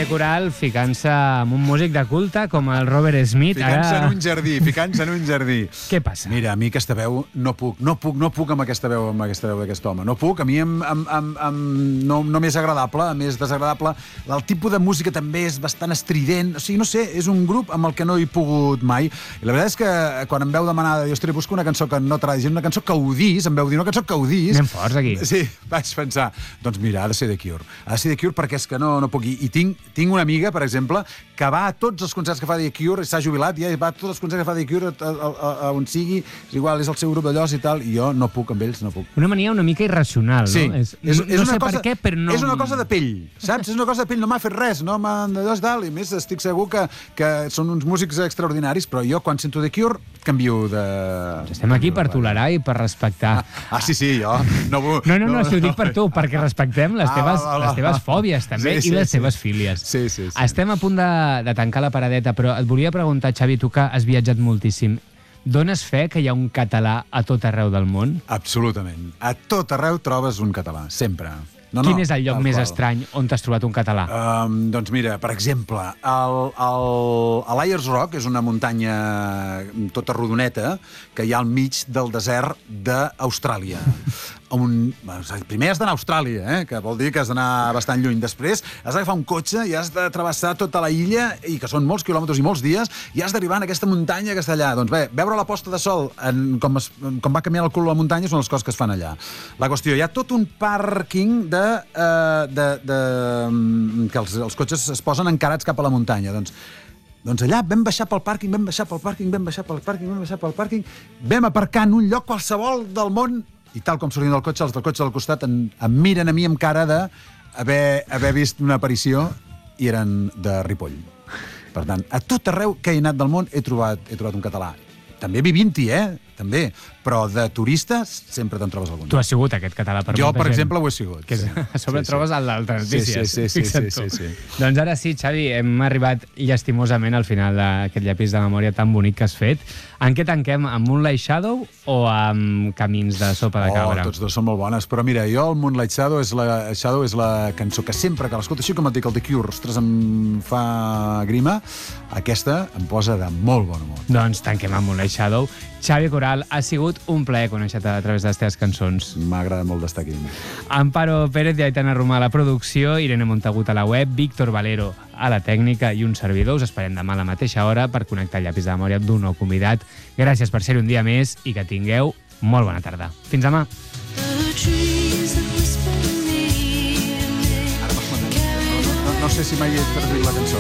Xavier Coral ficant-se amb un músic de culte com el Robert Smith. Ficant-se en un jardí. Què passa? Mira, a mi aquesta veu no puc amb aquesta veu d'aquest home. No puc, a mi no m'és agradable, m'és desagradable. El tipus de música també és bastant estrident. O sigui, no sé, és un grup amb el que no he pogut mai. I la veritat és que quan em veu demanar, ostres, busco una cançó que no t'agradi, una cançó que odis, em veu dir una cançó que odis. Anem forts, aquí. Sí, vaig pensar, doncs mira, ha de ser The Cure. Ha de ser The Cure perquè és que no puc. I tinc una amiga, per exemple, que va a tots els concerts que fa The Cure, s'ha jubilat, ja va a tots els concerts que fa The Cure, on sigui, és igual, és el seu grup d'allòs i tal, i jo no puc amb ells, no puc. Una mania una mica irracional, sí, no? No sé per què, però no... És una cosa de pell, saps? És una cosa de pell, no m'ha fet res, no m'ha d'allò i tal, i més estic segur que són uns músics extraordinaris, però jo quan sento The Cure canvio de... Estem aquí per tolerar i per respectar. Sí, jo no vull... No, si ho dic per tu, perquè respectem les teves fòbies també i les teves fílies. Sí. Estem a punt de tancar la paradeta, però et volia preguntar, Xavi, tu que has viatjat moltíssim, dones fe que hi ha un català a tot arreu del món? Absolutament. A tot arreu trobes un català, sempre. Quin és el lloc més estrany on t'has trobat un català? Doncs mira, per exemple, l'Ayers Rock és una muntanya tota rodoneta que hi ha al mig del desert d'Austràlia. Primer has d'anar a Austràlia, que vol dir que has d'anar bastant lluny. Després has d'agafar un cotxe i has de travessar tota la illa, i que són molts quilòmetres i molts dies, i has d'arribar en aquesta muntanya que està allà. Doncs bé, veure la posta de sol com va canviant el cul de la muntanya són les coses que es fan allà. La qüestió, hi ha tot un pàrquing que els cotxes es posen encarats cap a la muntanya. Doncs allà vam baixar pel pàrquing, vam aparcar en un lloc qualsevol del món, i tal com sortint del cotxe, els del cotxe del costat em miren a mi amb cara d'haver vist una aparició, i eren de Ripoll. Per tant, a tot arreu que he anat del món he trobat un català. També vivint-hi, també. Però de turistes sempre te'n trobes algun. Tu has sigut aquest català per molta gent. Jo, per exemple, ho he sigut. Que a sobre trobes l'altres notícies. Sí. Doncs ara sí, Xavi, hem arribat llastimosament al final d'aquest llapís de memòria tan bonic que has fet. En què tanquem? Amb Moonlight Shadow o amb Camins de sopa de cabra? Tots dos són molt bones, però mira, jo el Moonlight Shadow és la cançó que sempre que l'escolto, així com et dic el The Cure, ostres, em fa grima, aquesta em posa de molt bon humor. Doncs tanquem amb Moonlight Shadow. Xavi Coral, ha sigut un plaer conèixer-te a través de les teves cançons. M'ha agradat molt d'estar aquí. Amparo Pérez i Aitana Romà a la producció, Irene Montagut a la web, Víctor Valero a la tècnica i un servidor. Us esperem demà a la mateixa hora per connectar el llapis de memòria d'un nou convidat. Gràcies per ser-hi un dia més i que tingueu molt bona tarda. Fins demà. No sé si mai he traduït la cançó.